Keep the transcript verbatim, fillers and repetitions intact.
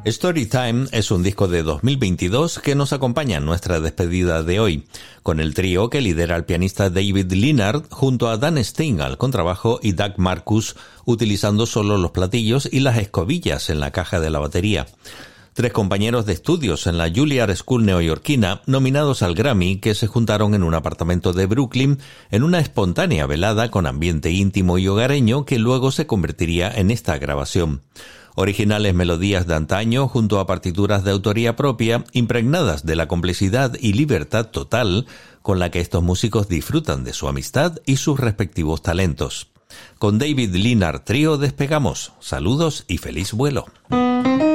Storytime es un disco de dos mil veintidós que nos acompaña en nuestra despedida de hoy, con el trío que lidera el pianista David Leonard junto a Dan Sting al contrabajo y Doug Marcus utilizando solo los platillos y las escobillas en la caja de la batería. Tres compañeros de estudios en la Juilliard School neoyorquina nominados al Grammy que se juntaron en un apartamento de Brooklyn en una espontánea velada con ambiente íntimo y hogareño que luego se convertiría en esta grabación. Originales melodías de antaño junto a partituras de autoría propia, impregnadas de la complejidad y libertad total con la que estos músicos disfrutan de su amistad y sus respectivos talentos. Con David Leonard Trío despegamos. Saludos y feliz vuelo.